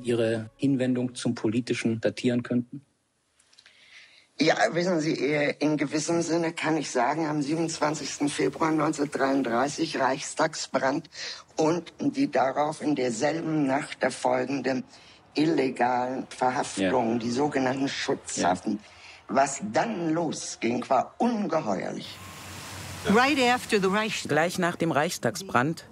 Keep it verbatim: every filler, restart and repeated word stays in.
Ihre Hinwendung zum Politischen datieren könnten? Ja, wissen Sie, in gewissem Sinne kann ich sagen, am siebenundzwanzigsten Februar neunzehnhundertdreiunddreißig Reichstagsbrand und die darauf in derselben Nacht erfolgenden illegalen Verhaftungen, ja. Die sogenannten Schutzhaft. Ja. Was dann losging, war ungeheuerlich. Gleich nach dem Reichstagsbrand